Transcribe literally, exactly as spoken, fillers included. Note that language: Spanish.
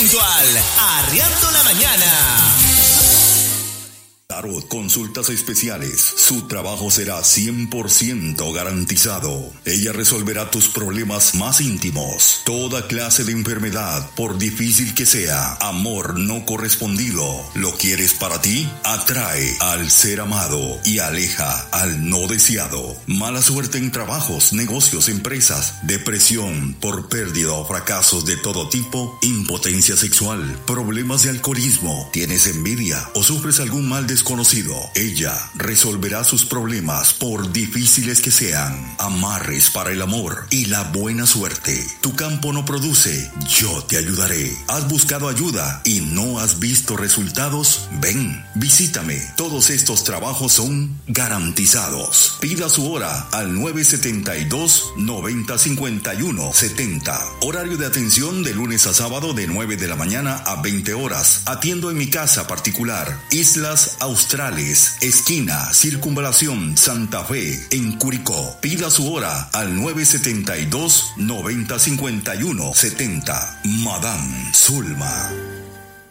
junto al Arriando la Mañana. Tarot Consultas Especiales. Su trabajo será cien por ciento garantizado. Ella resolverá tus problemas más íntimos. Toda clase de enfermedad, por difícil que sea. Amor no correspondido. ¿Lo quieres para ti? Atrae al ser amado y aleja al no deseado. Mala suerte en trabajos, negocios, empresas. Depresión por pérdida o fracasos de todo tipo. Impotencia sexual. Problemas de alcoholismo. ¿Tienes envidia o sufres algún mal de desconocido? Ella resolverá sus problemas por difíciles que sean. Amarres para el amor y la buena suerte. Tu campo no produce, yo te ayudaré. ¿Has buscado ayuda y no has visto resultados? Ven, visítame. Todos estos trabajos son garantizados. Pida su hora al nueve siete dos, nueve cero cinco uno, siete cero. Horario de atención de lunes a sábado de nueve de la mañana a veinte horas. Atiendo en mi casa particular. Islas Australes, esquina Circunvalación Santa Fe, en Curicó. Pida su hora al nueve siete dos, nueve cero cinco uno, siete cero. Madame Zulma.